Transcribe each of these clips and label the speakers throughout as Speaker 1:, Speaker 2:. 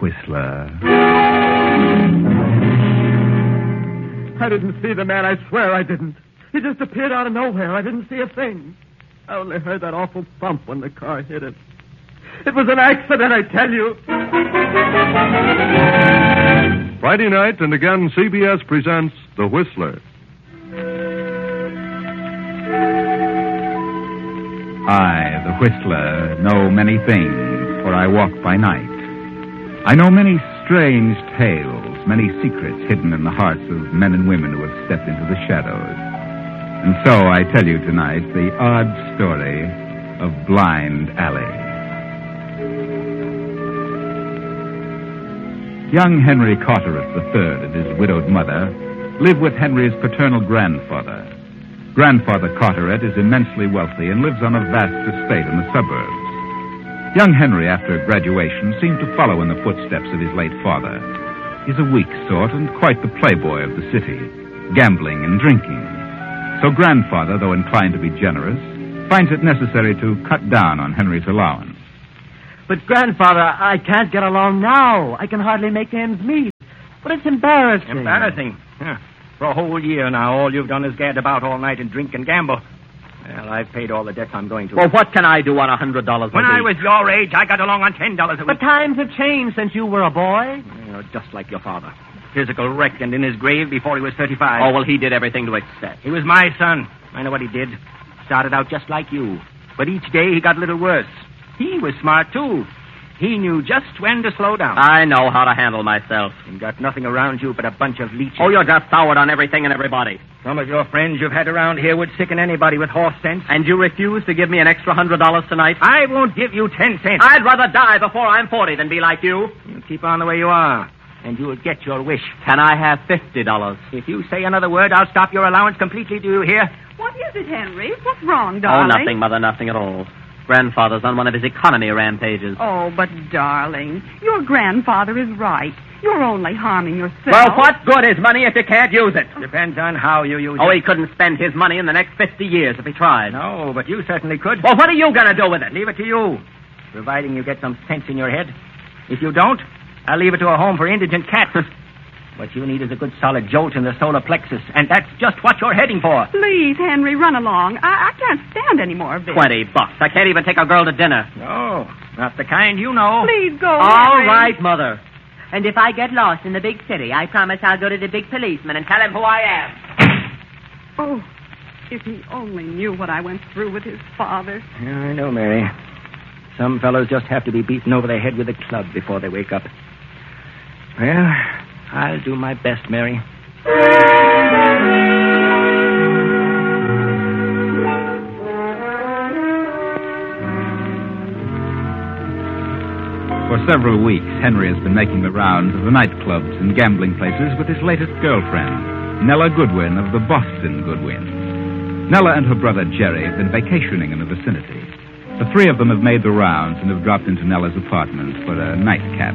Speaker 1: Whistler.
Speaker 2: I didn't see the man. I swear I didn't. He just appeared out of nowhere. I didn't see a thing. I only heard that awful thump when the car hit him. It was an accident, I tell you.
Speaker 3: Friday night, and again, CBS presents The Whistler.
Speaker 1: I, the Whistler, know many things, for I walk by night. I know many strange tales, many secrets hidden in the hearts of men and women who have stepped into the shadows. And so I tell you tonight the odd story of Blind Alley. Young Henry Carteret III and his widowed mother live with Henry's paternal grandfather. Grandfather Carteret is immensely wealthy and lives on a vast estate in the suburbs. Young Henry, after graduation, seemed to follow in the footsteps of his late father. He's a weak sort and quite the playboy of the city, gambling and drinking. So grandfather, though inclined to be generous, finds it necessary to cut down on Henry's allowance.
Speaker 2: But, Grandfather, I can't get along now. I can hardly make ends meet. But it's embarrassing.
Speaker 4: Embarrassing? Yeah. For a whole year now, all you've done is gad about all night and drink and gamble. Well, I've paid all the debts I'm going to.
Speaker 2: Well, what can I do on $100 a week?
Speaker 4: When I was your age, I got along on $10 a week.
Speaker 2: But times have changed since you were a boy.
Speaker 4: You're just like your father. Physical wreck and in his grave before he was 35.
Speaker 2: Oh, well, he did everything to excess.
Speaker 4: He was my son. I know what he did. Started out just like you. But each day he got a little worse. He was smart, too. He knew just when to slow down.
Speaker 2: I know how to handle myself.
Speaker 4: And got nothing around you but a bunch of leeches.
Speaker 2: Oh, you're just soured on everything and everybody.
Speaker 4: Some of your friends you've had around here would sicken anybody with horse sense.
Speaker 2: And you refuse to give me an extra $100 tonight?
Speaker 4: I won't give you 10 cents.
Speaker 2: I'd rather die before I'm 40 than be like you.
Speaker 4: You keep on the way you are, and you'll get your wish.
Speaker 2: Can I have $50?
Speaker 4: If you say another word, I'll stop your allowance completely. Do you hear?
Speaker 5: What is it, Henry? What's wrong,
Speaker 2: Oh,
Speaker 5: darling?
Speaker 2: nothing, Mother, nothing at all. Grandfather's on one of his economy rampages.
Speaker 5: Oh, but, darling, your grandfather is right. You're only harming yourself.
Speaker 2: Well, what good is money if you can't use it?
Speaker 4: Depends on how you use it.
Speaker 2: Oh, he couldn't spend his money in the next 50 years if he tried.
Speaker 4: No, but you certainly could.
Speaker 2: Well, what are you going to do with it?
Speaker 4: Leave it to you, providing you get some sense in your head. If you don't, I'll leave it to a home for indigent cats. What you need is a good solid jolt in the solar plexus, and that's just what you're heading for.
Speaker 5: Please, Henry, run along. I can't stand any more of this.
Speaker 2: $20. I can't even take a girl to dinner.
Speaker 4: No, not the kind you know.
Speaker 5: Please go,
Speaker 2: All
Speaker 5: Henry.
Speaker 2: right, Mother.
Speaker 6: And if I get lost in the big city, I promise I'll go to the big policeman and tell him who I am.
Speaker 5: Oh, if he only knew what I went through with his father.
Speaker 4: Yeah, I know, Mary. Some fellows just have to be beaten over the head with a club before they wake up. Well, I'll do my best, Mary.
Speaker 1: For several weeks, Henry has been making the rounds of the nightclubs and gambling places with his latest girlfriend, Nella Goodwin of the Boston Goodwins. Nella and her brother Jerry have been vacationing in the vicinity. The three of them have made the rounds and have dropped into Nella's apartment for a nightcap.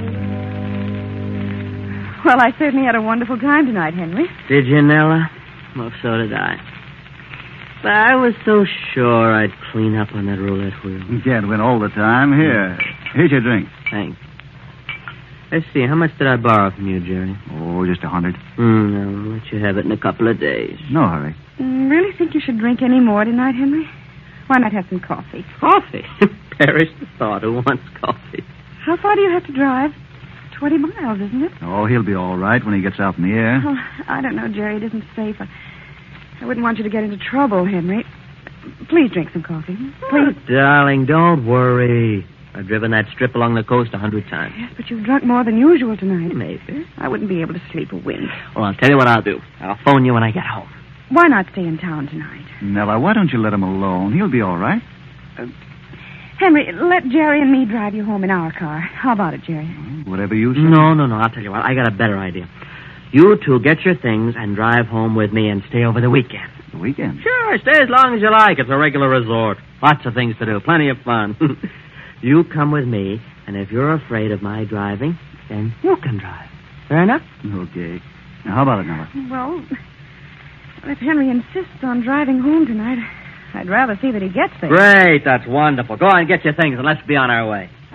Speaker 5: Well, I certainly had a wonderful time tonight, Henry.
Speaker 6: Did you, Nella? Well, so did I. But I was so sure I'd clean up on that roulette wheel.
Speaker 7: You can't win all the time. Here's your drink.
Speaker 6: Thanks. Let's see, how much did I borrow from you, Jerry?
Speaker 7: Oh, just 100.
Speaker 6: I'll let you have it in a couple of days.
Speaker 7: No hurry.
Speaker 5: Really think you should drink any more tonight, Henry? Why not have some coffee?
Speaker 6: Coffee? Perish the thought. Who wants coffee?
Speaker 5: How far do you have to drive? 20 miles, isn't it?
Speaker 7: Oh, he'll be all right when he gets out in the air.
Speaker 5: Oh, I don't know, Jerry. It isn't safe. I wouldn't want you to get into trouble, Henry. Please drink some coffee. Please.
Speaker 6: Oh, darling, don't worry. I've driven that strip along the coast 100 times.
Speaker 5: Yes, but you've drunk more than usual tonight.
Speaker 6: Maybe.
Speaker 5: I wouldn't be able to sleep a wink.
Speaker 6: Well, I'll tell you what I'll do. I'll phone you when I get home.
Speaker 5: Why not stay in town tonight?
Speaker 7: Nella, why don't you let him alone? He'll be all right.
Speaker 5: Henry, let Jerry and me drive you home in our car. How about it, Jerry?
Speaker 7: Whatever you say.
Speaker 6: No. I'll tell you what. I got a better idea. You two get your things and drive home with me and stay over the weekend.
Speaker 7: The weekend?
Speaker 6: Sure, stay as long as you like. It's a regular resort. Lots of things to do. Plenty of fun. You come with me, and if you're afraid of my driving, then you can drive. Fair enough?
Speaker 7: Okay. Now, how about it, Nella?
Speaker 5: Well, if Henry insists on driving home tonight, I'd rather see that he gets there.
Speaker 6: Great, that's wonderful. Go on, get your things, and let's be on our way.